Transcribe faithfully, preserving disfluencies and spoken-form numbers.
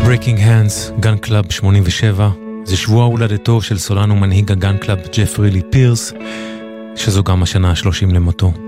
Breaking Hands, גן קלאב שמונים ושבע, זה שבוע הולדתו של סולן ומנהיג הגן קלאב ג'פרי לי פירס, שזו גם השנה ה-שלושים למותו.